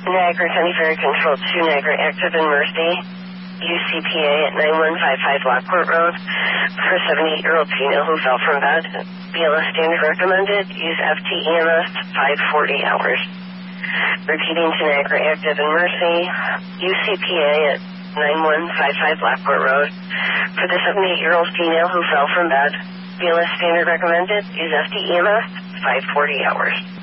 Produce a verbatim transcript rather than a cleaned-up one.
Niagara County Fire Control two, Niagara Active and Mercy. U C P A at nine one five five Lockport Road. For a seventy-eight-year-old female who fell from bed. B L S standard recommended. Use F T E M S five forty hours. Repeating to Niagara Active and Mercy. U C P A at nine one five five Lockport Road. For the seventy-eight-year-old female who fell from bed. B L S standard recommended. Use F T E M S five forty hours.